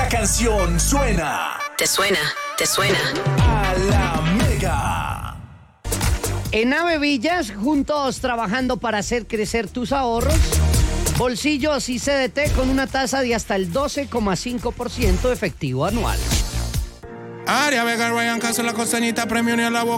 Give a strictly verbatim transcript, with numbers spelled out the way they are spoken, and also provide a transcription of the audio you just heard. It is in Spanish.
canción suena. ¿Te suena? ¿Te suena? A la Mega. En Ave Villas, juntos trabajando para hacer crecer tus ahorros. Bolsillos y C D T con una tasa de hasta el doce coma cinco por ciento efectivo anual. Área Vega, Ryan Castro, la costanita, premio ni a la boca.